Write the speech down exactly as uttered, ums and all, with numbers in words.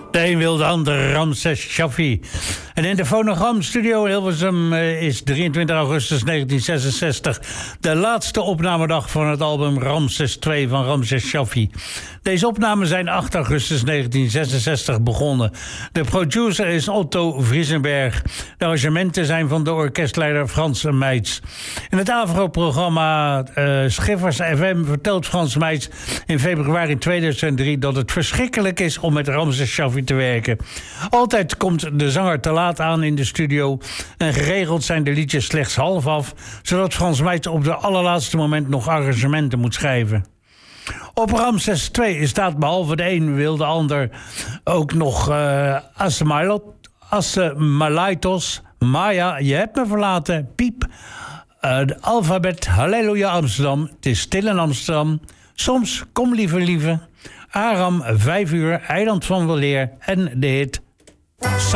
De een wil de ander, Ramses Shaffi. En in de Fonogramstudio Hilversum is drieëntwintig augustus negentien zesenzestig... de laatste opnamedag van het album Ramses twee van Ramses Shaffi. Deze opnames zijn acht augustus negentien zesenzestig begonnen. De producer is Otto Vriesenberg. De arrangementen zijn van de orkestleider Frans Meits. In het Avro-programma uh, Schiffers F M vertelt Frans Meits in februari tweeduizend drie... dat het verschrikkelijk is om met Ramses Shaffi te werken. Altijd komt de zanger te laat aan in de studio en geregeld zijn de liedjes slechts half af, zodat Frans Meits op de allerlaatste moment nog arrangementen moet schrijven. Op Ramses twee staat behalve de een wil de ander ook nog uh, Assemalaitos, Maya, je hebt me verlaten, Piep, uh, de Alfabet, Halleluja Amsterdam, het is stil in Amsterdam, soms Kom lieve lieve, Aram, vijf uur, Eiland van Weleer en de hit